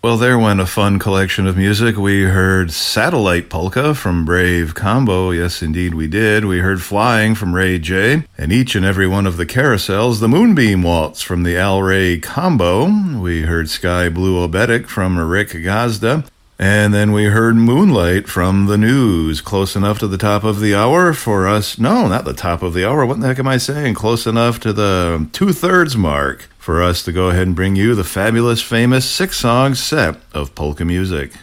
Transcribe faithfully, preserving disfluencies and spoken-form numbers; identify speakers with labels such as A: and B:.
A: Well, there went a fun collection of music. We heard Satellite Polka from Brave Combo. Yes, indeed we did. We heard Flying from Ray J. And each and every one of the carousels, the Moonbeam Waltz from the Al Ray Combo. We heard Sky Blue Obetic from Rick Gazda. And then we heard Moonlight from The News. Close enough to the top of the hour for us. No, not the top of the hour. What the heck am I saying? Close enough to the two-thirds mark for us to go ahead and bring you the fabulous, famous six-song set of polka music.